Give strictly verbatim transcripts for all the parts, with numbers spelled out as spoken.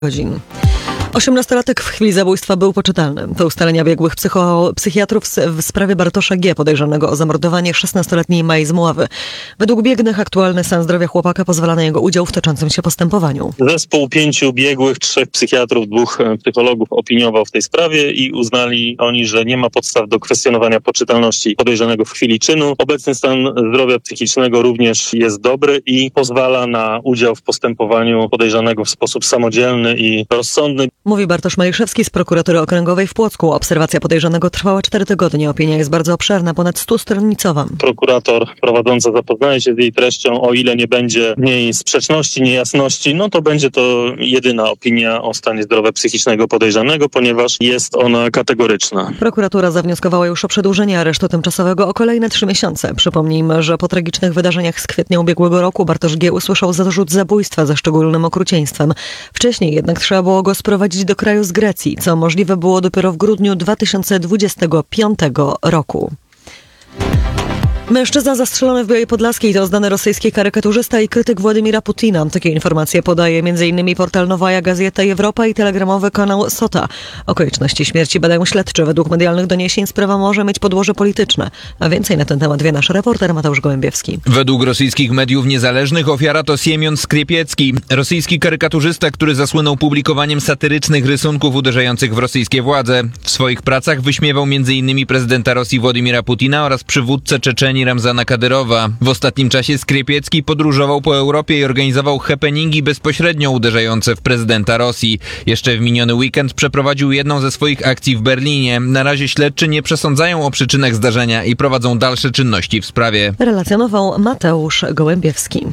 godzin. osiemnastolatek w chwili zabójstwa był poczytalny. To ustalenia biegłych psycho- psychiatrów w sprawie Bartosza G., podejrzanego o zamordowanie szesnastoletniej Mai z Mławy. Według biegłych aktualny stan zdrowia chłopaka pozwala na jego udział w toczącym się postępowaniu. Zespół pięciu biegłych, trzech psychiatrów, dwóch psychologów opiniował w tej sprawie i uznali oni, że nie ma podstaw do kwestionowania poczytalności podejrzanego w chwili czynu. Obecny stan zdrowia psychicznego również jest dobry i pozwala na udział w postępowaniu podejrzanego w sposób samodzielny i rozsądny. Mówi Bartosz Maliszewski z prokuratury okręgowej w Płocku. Obserwacja podejrzanego trwała cztery tygodnie. Opinia jest bardzo obszerna, ponad stustronicowa. Prokurator prowadząca zapoznaje się z jej treścią. O ile nie będzie w niej sprzeczności, niejasności, no to będzie to jedyna opinia o stanie zdrowia psychicznego podejrzanego, ponieważ jest ona kategoryczna. Prokuratura zawnioskowała już o przedłużenie aresztu tymczasowego o kolejne trzy miesiące. Przypomnijmy, że po tragicznych wydarzeniach z kwietnia ubiegłego roku Bartosz G. usłyszał zarzut zabójstwa ze szczególnym okrucieństwem. Wcześniej jednak trzeba było go sprowadzić do kraju z Grecji, co możliwe było dopiero w grudniu dwa tysiące dwudziestego piątego roku. Mężczyzna zastrzelony w Białej Podlaskiej to znany rosyjski karykaturzysta i krytyk Władimira Putina. Takie informacje podaje m.in. portal Nowaja Gazeta Europa i telegramowy kanał Sota. Okoliczności śmierci badają śledczy. Według medialnych doniesień sprawa może mieć podłoże polityczne. A więcej na ten temat wie nasz reporter Mateusz Gołębiewski. Według rosyjskich mediów niezależnych ofiara to Siemion Skrypiecki, rosyjski karykaturzysta, który zasłynął publikowaniem satyrycznych rysunków uderzających w rosyjskie władze. W swoich pracach wyśmiewał m.in. prezydenta Rosji Władimira Putina oraz przywódcę Czeczenii Ramzana Kadyrowa. W ostatnim czasie Skrypiecki podróżował po Europie i organizował happeningi bezpośrednio uderzające w prezydenta Rosji. Jeszcze w miniony weekend przeprowadził jedną ze swoich akcji w Berlinie. Na razie śledczy nie przesądzają o przyczynach zdarzenia i prowadzą dalsze czynności w sprawie. Relacjonował Mateusz Gołębiewski.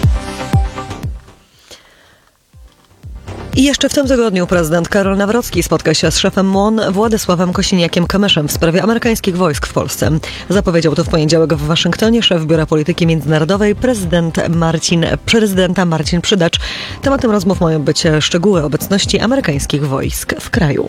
I jeszcze w tym tygodniu prezydent Karol Nawrocki spotka się z szefem M O N Władysławem Kosiniakiem-Kamyszem w sprawie amerykańskich wojsk w Polsce. Zapowiedział to w poniedziałek w Waszyngtonie szef Biura Polityki Międzynarodowej prezydent Marcin, prezydenta Marcin Przydacz. Tematem rozmów mają być szczegóły obecności amerykańskich wojsk w kraju.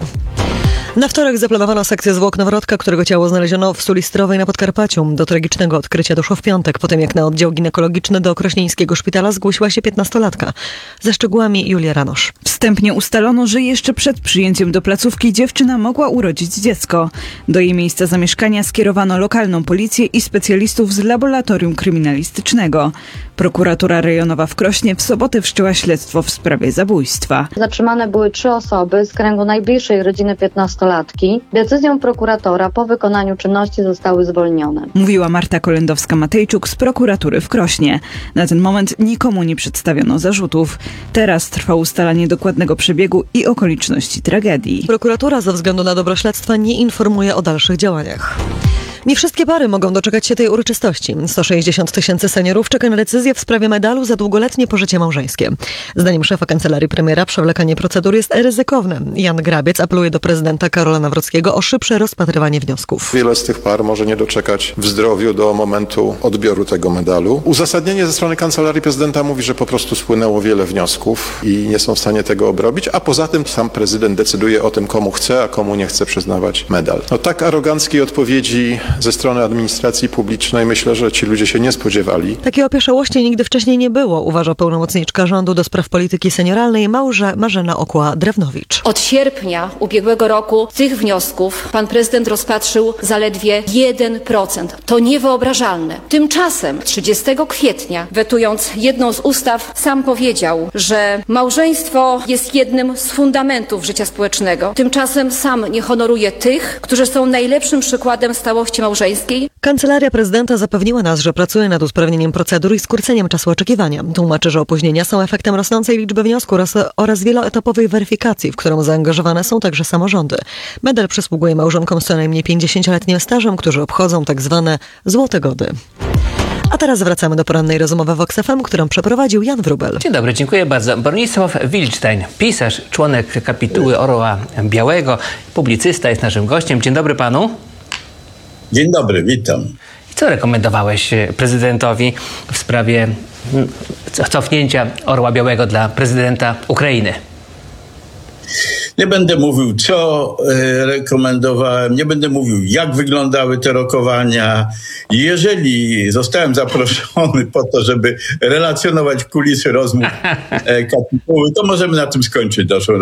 Na wtorek zaplanowano sekcję zwłok noworodka, którego ciało znaleziono w Sulistrowej na Podkarpaciu. Do tragicznego odkrycia doszło w piątek, po tym jak na oddział ginekologiczny do Krośnieńskiego Szpitala zgłosiła się piętnastolatka. Ze szczegółami Julia Ranosz. Wstępnie ustalono, że jeszcze przed przyjęciem do placówki dziewczyna mogła urodzić dziecko. Do jej miejsca zamieszkania skierowano lokalną policję i specjalistów z laboratorium kryminalistycznego. Prokuratura rejonowa w Krośnie w sobotę wszczęła śledztwo w sprawie zabójstwa. Zatrzymane były trzy osoby z kręgu najbliższej rodziny piętnastolatki. Decyzją prokuratora po wykonaniu czynności zostały zwolnione. Mówiła Marta Kolendowska-Matejczuk z prokuratury w Krośnie. Na ten moment nikomu nie przedstawiono zarzutów. Teraz trwa ustalanie dokładnego przebiegu i okoliczności tragedii. Prokuratura ze względu na dobro śledztwa nie informuje o dalszych działaniach. Nie wszystkie pary mogą doczekać się tej uroczystości. sto sześćdziesiąt tysięcy seniorów czeka na decyzję w sprawie medalu za długoletnie pożycie małżeńskie. Zdaniem szefa kancelarii premiera przewlekanie procedur jest ryzykowne. Jan Grabiec apeluje do prezydenta Karola Nawrockiego o szybsze rozpatrywanie wniosków. Wiele z tych par może nie doczekać w zdrowiu do momentu odbioru tego medalu. Uzasadnienie ze strony kancelarii prezydenta mówi, że po prostu spłynęło wiele wniosków i nie są w stanie tego obrobić, a poza tym sam prezydent decyduje o tym, komu chce, a komu nie chce przyznawać medal. No tak aroganckiej odpowiedzi ze strony administracji publicznej myślę, że ci ludzie się nie spodziewali. Takiej opieszałości nigdy wcześniej nie było, uważa pełnomocniczka rządu do spraw polityki senioralnej Małże Marzena Okła-Drewnowicz. Od sierpnia ubiegłego roku tych wniosków pan prezydent rozpatrzył zaledwie jeden procent. To niewyobrażalne. Tymczasem trzydziestego kwietnia, wetując jedną z ustaw, sam powiedział, że małżeństwo jest jednym z fundamentów życia społecznego. Tymczasem sam nie honoruje tych, którzy są najlepszym przykładem stałości małżeńskiej. Kancelaria prezydenta zapewniła nas, że pracuje nad usprawnieniem procedur i skróceniem czasu oczekiwania. Tłumaczy, że opóźnienia są efektem rosnącej liczby wniosków oraz, oraz wieloetapowej weryfikacji, w którą zaangażowane są także samorządy. Medal przysługuje małżonkom z co najmniej pięćdziesięcioletnim stażem, którzy obchodzą tak zwane złote gody. A teraz wracamy do porannej rozmowy w Vox F M, którą przeprowadził Jan Wróbel. Dzień dobry, dziękuję bardzo. Bronisław Wilczstein, pisarz, członek kapituły Orła Białego, publicysta, jest naszym gościem. Dzień dobry panu. Dzień dobry, witam. Co rekomendowałeś prezydentowi w sprawie cofnięcia Orła Białego dla prezydenta Ukrainy? Nie będę mówił, co e, rekomendowałem, nie będę mówił, jak wyglądały te rokowania. Jeżeli zostałem zaproszony po to, żeby relacjonować kulisy rozmów e, kapituły, to możemy na tym skończyć naszą